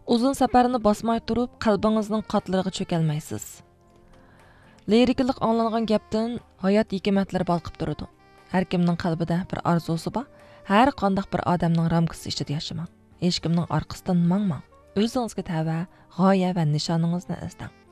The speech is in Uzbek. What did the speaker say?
Uzun safarni bosmay turib, qalbingizning qatlariga cho'kalmaysiz. Lirikalik anglangan gapdan hayot hikmatlari balqib turadi. Har kimning qalbida bir orzusi bor. Har qanday bir odamning ramkasi ichida yashamoq. Hech kimning orqasidan mangmang. O'zingizga tava, g'oya va nishoningizni izlang.